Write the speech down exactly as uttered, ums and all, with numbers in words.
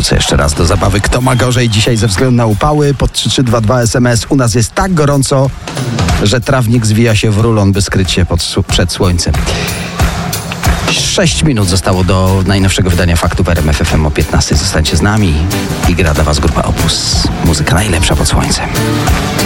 wrócę jeszcze raz do zabawy. Kto ma gorzej dzisiaj ze względu na upały? Pod trzy trzy dwa dwa S M S. U nas jest tak gorąco, że trawnik zwija się w rulon, by skryć się pod, przed słońcem. Sześć minut zostało do najnowszego wydania Faktów R M F F M o piętnastej. Zostańcie z nami i gra dla was grupa Opus. Muzyka najlepsza pod słońcem.